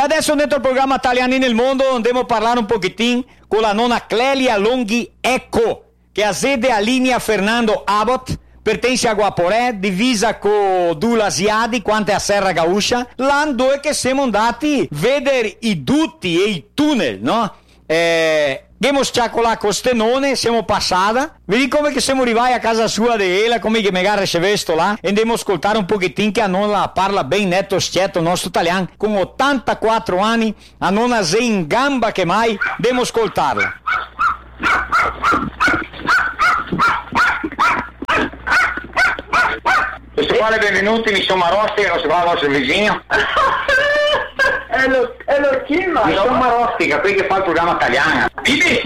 adesso dentro il programma Italiani nel Mondo andiamo a parlare un pochettino con la nonna Clelia Longhi Ecco, che ha sede a linea Fernando Abbott, pertence a Guaporé, divisa con Dula Siadi, quante a Serra Gauscia, l'anno dove che siamo andati a vedere i dutti e i tunnel, no? Abbiamo sciacolato con Stenone, siamo passata, vedi come che siamo arrivati a casa sua di Ela, come che magari si vesto là, e andiamo a ascoltare un pochettino che a nonna parla ben netto schietto nostro italiano, con 84 anni, a nonna sei in gamba che mai, andiamo a ascoltarla. Questo quale benvenuti, mi sono Marosti, non si fa il vostro vicino. È lo chi ma? Mi sono Marostica, qui che fa il programma italiano. Bibi!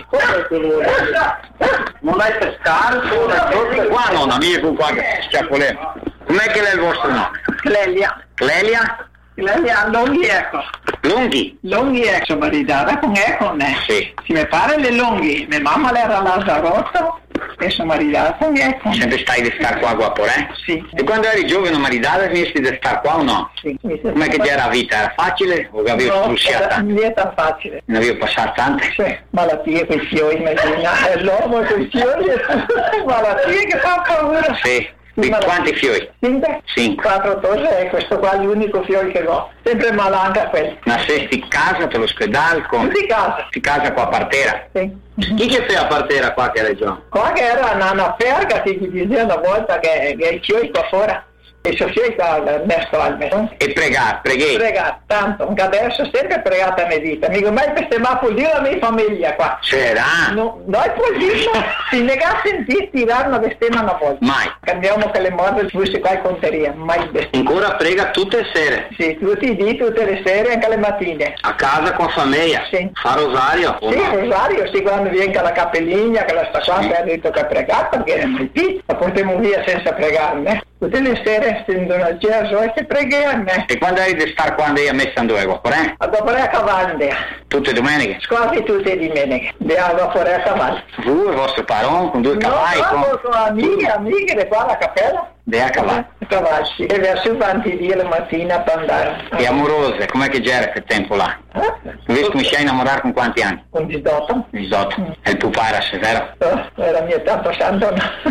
Non hai pescato? Qua non, amico, qua sciacolè. Com'è che è il vostro nome? Clelia. Clelia? Clelia Longhi Ecco. Lunghi? Longhi Ecco, maritata con Ecco, ne? Sì. Si mi pare le Longhi. Mia mamma era Lazzarotto e sono maritata con Ecco. Sempre stai di star qua a Guaporé? Sì. E quando eri giovane maritata finesti di star qua o no? Sì. Com'è che era la vita? Era facile o avevi strusciata? Non è tan facile. Ne avevo passato tante? Sì, malattie, questioni, immagina. È l'uomo, questioni, malattie che fanno paura. Sì. Di quanti fiori? 5? 4 cose, e questo qua è l'unico fiore che ho. Sempre malanga quello. Nascesti in casa, te l'ospedale? Di casa. Di casa qua a Partera? Sì. Chi che sei a Partera qua che regione? Qua che era una perga che ti diceva una volta che i fiori qua fuori. E so fiori qua verso al E preghi? Pregare, tanto. Anche adesso sempre pregata a mia vita. Mica mai festemare può dire la mia famiglia qua. C'era? No, noi può dire, si nega a sentire tirare una bestemmia una volta. Mai. Cambiamo che le morte fosse qua in conteria, mai bestemmia. Ancora prega tutte le sere? Sì, tutti i dì, tutte le sere, anche le mattine. A casa con famiglia? Sì. Fa rosario? Sì, no? rosario, sì, quando viene la cappellina, che la sta qua, Sì. ha detto che ha pregato, perché era mai più, la portiamo via senza pregare, né? Tutte le sere, stendo una gesso e si preghiamo, né? E quando eri di star quando eri a messa in due a Guaporé? A Guaporé a cavallo, Tutte le domeniche? quasi tutte le domeniche, a Guaporé a cavallo. Voi, il vostro paron, con due cavalli? No, sono amiche di qua alla cappella. De a cavallo. A cavallo, sì. E verso i vanti di la mattina per andare. E amorose, com'è che c'era quel tempo là? Visto come sei innamorato con quanti anni? Con 18. 18. E il tuo padre era severo? Era mia tanto santo.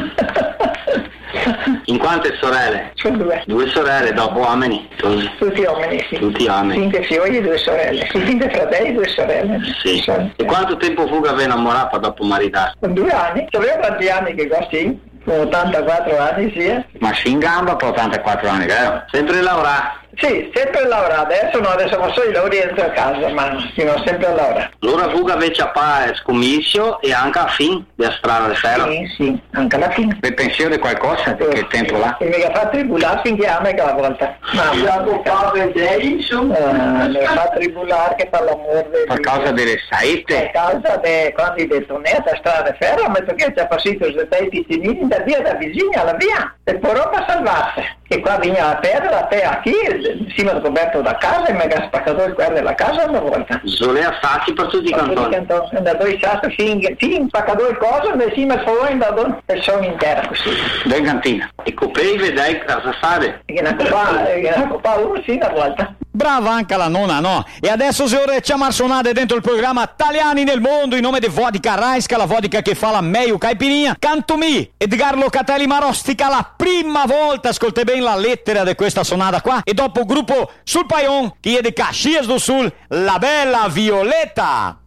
In quante sorelle? Sono 2. 2 sorelle, dopo uomini? Tutti uomini, sì. Tutti uomini? 5 figli e 2 sorelle. 5 fratelli e 2 sorelle. Sì. E quanto tempo fu che avevi innamorato dopo maritare? Con 2 anni. Sapevo quanti anni che così? Con 84 anni, sì. Ma si in gamba per 84 anni, vero? Sempre lavorato? Sì, sempre lavorato. Adesso no, adesso posso io rientro a casa, ma fino sempre a lavorare. Allora fu che avete a scomissio e anche a fin della strada di ferro? Sì, anche alla fine. Per pensione di qualcosa di quel tempo là? E mi ha fatto tribulare finché a me che la volta. Ma mi ha fatto insomma. Mi ha fatto tribulare che per l'amore. Per causa delle saette? Per causa di quando hai detto a strada di ferro, mi che ci ha passato i bei piccinini da via da vicino alla via. E poi per salvarsi. E qua veniva la terra qui, insieme al coperto da casa, e mi ha spaccato il cuore della casa una volta. Solea sassi per tutti i cantoni? Da 2 sassi, fin spaccato il coso, e insieme al poi da 2 persone intere così. Due cantina. E coprei vedai cosa fare? E una coppa uno sì una volta. Brava anche la nonna, no? E adesso se ora c'è marsonate dentro il programma Italiani nel Mondo in nome di Vodka Raiska, la vodka che fa la meglio caipirinha. Canto mi, Edgar Locatelli Marostica, la prima volta, ascoltate bene la lettera di questa sonata qua, e dopo gruppo sul Paion, che è di Caxias do Sul, la bella Violetta.